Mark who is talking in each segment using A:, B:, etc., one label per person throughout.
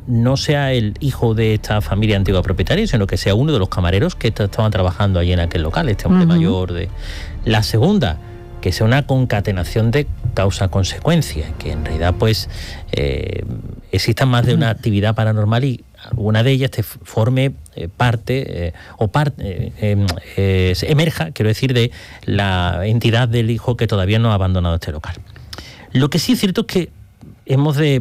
A: no sea el hijo de esta familia antigua propietaria, sino que sea uno de los camareros que estaban trabajando allí en aquel local, este hombre mayor. La segunda, que sea una concatenación de causa-consecuencia, que en realidad pues exista más de una actividad paranormal y alguna de ellas te forme emerja, quiero decir, de la entidad del hijo que todavía no ha abandonado este local. Lo que sí es cierto es que hemos de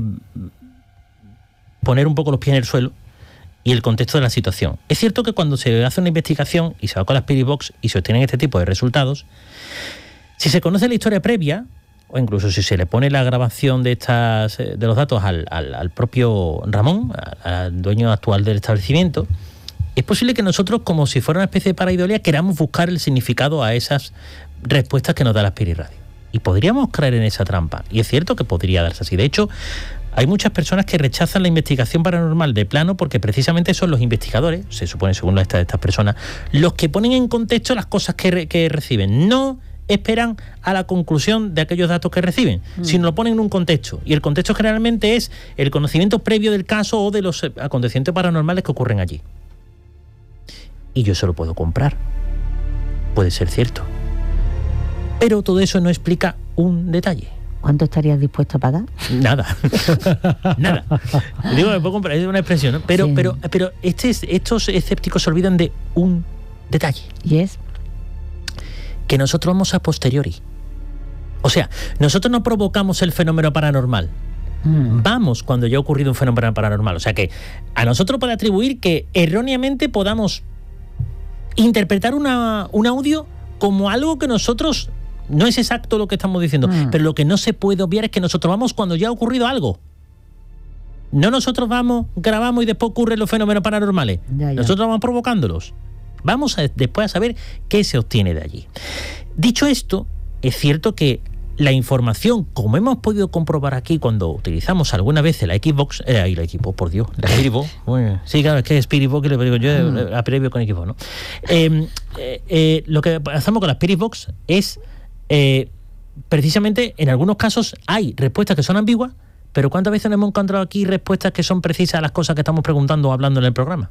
A: poner un poco los pies en el suelo y el contexto de la situación. Es cierto que cuando se hace una investigación y se va con la Spirit Box y se obtienen este tipo de resultados, si se conoce la historia previa, o incluso si se le pone la grabación de los datos al propio Ramón, al dueño actual del establecimiento, es posible que nosotros, como si fuera una especie de pareidolia, queramos buscar el significado a esas respuestas que nos da la Spirit Radio. Y podríamos caer en esa trampa. Y es cierto que podría darse así. De hecho, hay muchas personas que rechazan la investigación paranormal de plano porque precisamente son los investigadores, se supone según estas personas, los que ponen en contexto las cosas que reciben. No esperan a la conclusión de aquellos datos que reciben, sino lo ponen en un contexto. Y el contexto generalmente es el conocimiento previo del caso o de los acontecimientos paranormales que ocurren allí. Y yo se lo puedo comprar. Puede ser cierto. Pero todo eso no explica un detalle.
B: ¿Cuánto estarías dispuesto a pagar?
A: Nada. Nada. Digo, me puedo comprar, es una expresión, ¿no? Pero estos escépticos se olvidan de un detalle.
B: ¿Y es?
A: Que nosotros vamos a posteriori. O sea, nosotros no provocamos el fenómeno paranormal. Vamos cuando ya ha ocurrido un fenómeno paranormal. O sea que a nosotros puede atribuir que erróneamente podamos interpretar un audio como algo que nosotros... No es exacto lo que estamos diciendo, pero lo que no se puede obviar es que nosotros vamos cuando ya ha ocurrido algo. No nosotros vamos, grabamos y después ocurren los fenómenos paranormales. Ya. Nosotros vamos provocándolos. Vamos después a saber qué se obtiene de allí. Dicho esto, es cierto que la información, como hemos podido comprobar aquí cuando utilizamos alguna vez la Xbox, la Xbox, por Dios, la Spirit Box. Sí, claro, es que es Spirit Box, que le digo yo, la previo con Xbox, ¿no? Lo que hacemos con la Spirit Box es, precisamente, en algunos casos hay respuestas que son ambiguas, pero ¿cuántas veces hemos encontrado aquí respuestas que son precisas a las cosas que estamos preguntando o hablando en el programa?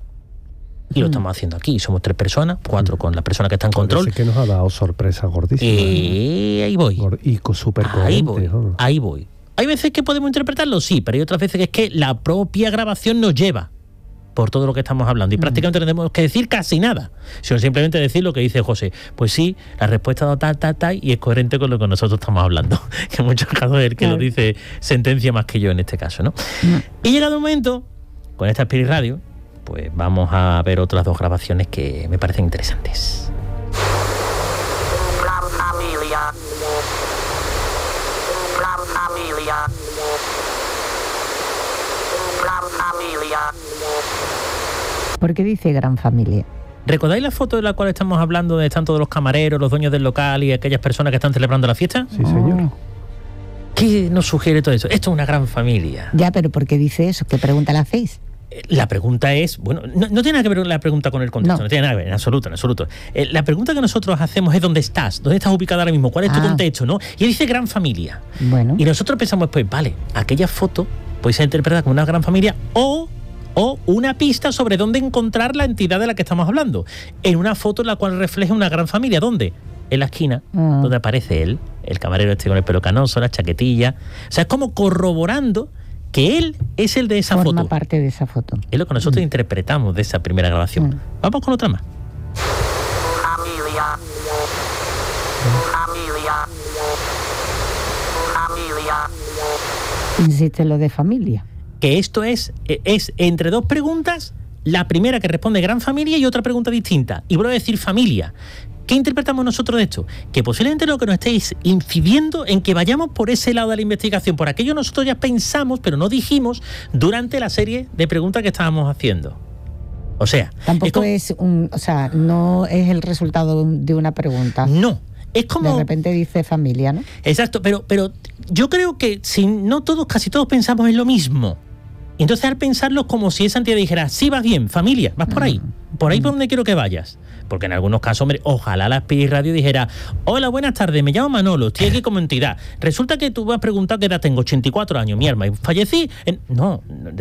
A: Y lo estamos haciendo aquí. Somos 3 personas, 4 con la persona que está en control.
C: Parece que nos ha dado sorpresa gordísima.
A: Ahí voy.
C: Y súper coherente.
A: Ahí voy. Hay veces que podemos interpretarlo, sí, pero hay otras veces que es que la propia grabación nos lleva por todo lo que estamos hablando. Y prácticamente no tenemos que decir casi nada, sino simplemente decir lo que dice José. Pues sí, la respuesta ha dado tal, y es coherente con lo que nosotros estamos hablando. Que en muchos casos es el que lo dice sentencia más que yo en este caso, ¿no? Y llegado un momento, con esta Spirit Radio, pues vamos a ver otras 2 grabaciones que me parecen interesantes.
B: ¿Por qué dice gran familia?
A: ¿Recordáis la foto de la cual estamos hablando, donde están todos los camareros, los dueños del local y aquellas personas que están celebrando la fiesta?
C: Sí, señor.
A: ¿Qué nos sugiere todo eso? Esto es una gran familia.
B: Ya, pero ¿por qué dice eso? ¿Qué pregunta le hacéis?
A: La pregunta es, bueno, no tiene nada que ver la pregunta con el contexto, no tiene nada que ver, en absoluto. La pregunta que nosotros hacemos es ¿dónde estás ubicado ahora mismo? ¿Cuál es tu contexto? ¿No? Y él dice gran familia.
B: Bueno.
A: Y nosotros pensamos, pues vale, aquella foto puede ser interpretada como una gran familia o una pista sobre dónde encontrar la entidad de la que estamos hablando. En una foto en la cual refleja una gran familia. ¿Dónde? En la esquina, donde aparece él, el camarero este con el pelo canoso, la chaquetilla. O sea, es como corroborando que él es el de esa foto.
B: Forma parte de esa foto.
A: Es lo que nosotros interpretamos de esa primera grabación. Vamos con otra más.
B: Insiste lo de familia.
A: Que esto es entre 2 preguntas, la primera que responde gran familia y otra pregunta distinta. Y vuelvo a decir familia. ¿Qué interpretamos nosotros de esto? Que posiblemente lo que nos estéis incidiendo en que vayamos por ese lado de la investigación, por aquello nosotros ya pensamos, pero no dijimos durante la serie de preguntas que estábamos haciendo. O sea...
B: Tampoco no es el resultado de una pregunta.
A: No. Es como...
B: De repente dice familia, ¿no?
A: Exacto, pero yo creo que casi todos pensamos en lo mismo. Entonces al pensarlo es como si esa entidad dijera, sí, vas bien, familia, vas por ahí por donde quiero que vayas. Porque en algunos casos, hombre, ojalá la Spirit Radio dijera, hola, buenas tardes, me llamo Manolo, estoy aquí como entidad. Resulta que tú me has preguntado qué edad tengo, 84 años, mi alma, y fallecí. No,